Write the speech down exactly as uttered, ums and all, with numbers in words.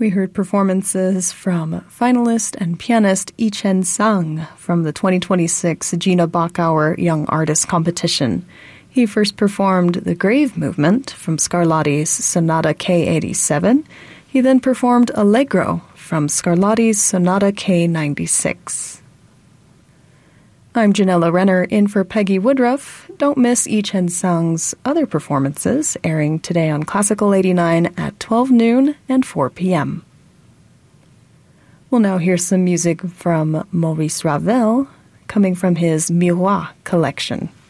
We heard performances from finalist and pianist Yi Chen Sang from the twenty twenty-six Gina Bachauer Young Artist Competition. He first performed the Grave Movement from Scarlatti's Sonata K eighty-seven. He then performed Allegro from Scarlatti's Sonata K ninety-six. I'm Janella Renner in for Peggy Woodruff. Don't miss Yi Chen Sang's other performances airing today on Classical eighty-nine at twelve noon and four p.m. We'll now hear some music from Maurice Ravel coming from his Miroir collection.